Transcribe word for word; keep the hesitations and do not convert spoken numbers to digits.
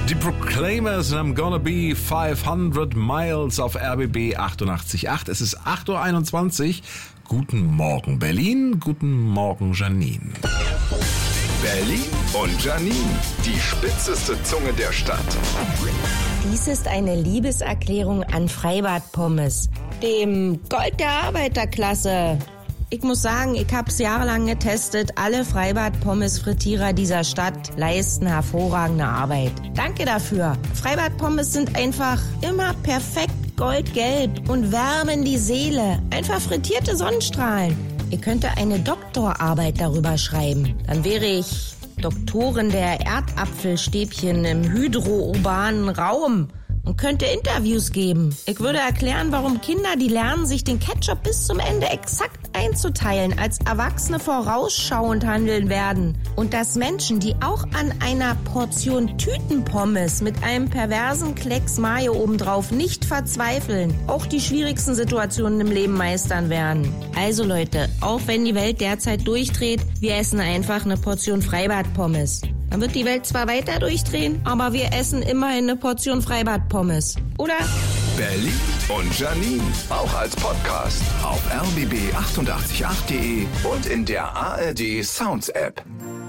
Die Proclaimers, I'm gonna be fünfhundert Miles auf R B B achtundachtzig Komma acht. Es ist acht Uhr einundzwanzig. Guten Morgen Berlin, guten Morgen Janine. Berlin und Janine, die spitzeste Zunge der Stadt. Dies ist eine Liebeserklärung an Freibad Pommes, dem Gold der Arbeiterklasse. Ich muss sagen, ich hab's jahrelang getestet. Alle Freibad-Pommes-Frittierer dieser Stadt leisten hervorragende Arbeit. Danke dafür. Freibad-Pommes sind einfach immer perfekt goldgelb und wärmen die Seele. Einfach frittierte Sonnenstrahlen. Ihr könnte eine Doktorarbeit darüber schreiben. Dann wäre ich Doktorin der Erdapfelstäbchen im hydrourbanen Raum und könnte Interviews geben. Ich würde erklären, warum Kinder, die lernen, sich den Ketchup bis zum Ende exakt einzuteilen, als Erwachsene vorausschauend handeln werden. Und dass Menschen, die auch an einer Portion Tütenpommes mit einem perversen Klecks Mayo obendrauf nicht verzweifeln, auch die schwierigsten Situationen im Leben meistern werden. Also Leute, auch wenn die Welt derzeit durchdreht, wir essen einfach eine Portion Freibad-Pommes. Dann wird die Welt zwar weiter durchdrehen, aber wir essen immerhin eine Portion Freibad-Pommes. Oder? Berlin und Janine, auch als Podcast auf r b b achtundachtzig Komma acht punkt de und in der A R D Sounds App.